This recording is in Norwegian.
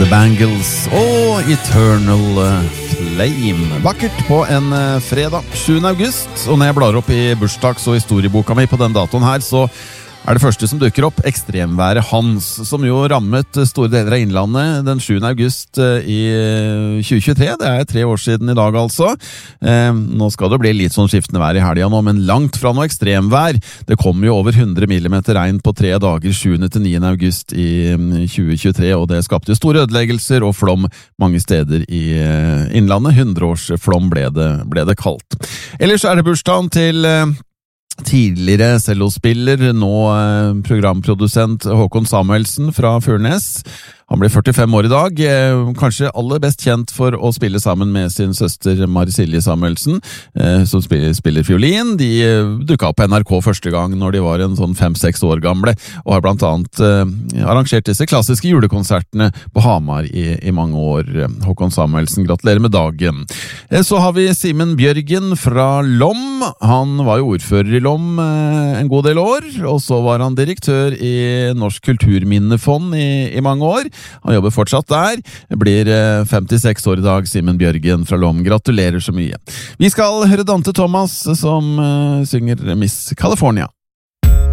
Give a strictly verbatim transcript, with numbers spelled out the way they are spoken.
The Bangles og Eternal Flame. Vakkert på en fredag, sjuende august, og når jeg blar opp i bursdags- og historieboka mi på den datoen her, så er det første som dukker opp ekstremværet Hans, som jo rammet store deler av Innlandet den sjuende august i tjue tjuetre. Det er tre år siden i dag, altså. Eh, nå skal det bli litt sånn skiftende vær i helgen nå, men langt fra noe ekstremvær. Det kom jo over hundre millimeter regn på tre dager, sjuende til niende august i tjue tjuetre, og det skapte jo store ødeleggelser og flom mange steder i Innlandet. Hundreårsflom ble det, ble det kalt. Ellers er det bursdagen til tidligere cellospiller, nå programprodusent Håkon Samuelsen fra Furnes. Han ble førtifem år i dag, kanskje aller best kjent for å spille sammen med sin søster Marisilje Samuelsen, som spiller fiolin. De dukket opp på N R K første gang når de var en sånn fem-seks år gamle, og har blant annet arrangert disse klassiske julekonsertene på Hamar i, i mange år. Håkon Samuelsen, gratulerer med dagen. Så har vi Simen Bjørgen fra Lom. Han var jo ordfører i Lom en god del år, og så var han direktør i Norsk Kulturminnefond i, i mange år. Han jobber fortsatt der. Det blir femtiseks år i dag, Simen Bjørgen fra Lom. Gratulerer så mye. Vi skal høre Dante Thomas som uh, synger Miss California.